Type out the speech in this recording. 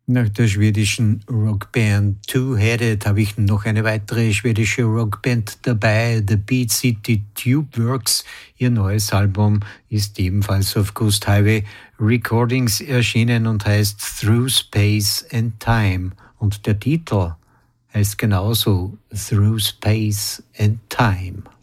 Nach der schwedischen Rockband Two-Headed habe ich noch eine weitere schwedische Rockband dabei, The Beat City Tube Works. Ihr neues Album ist ebenfalls auf Ghost Highway Recordings erschienen und heißt Through Space and Time. Und der Titel heißt genauso Through Space and Time.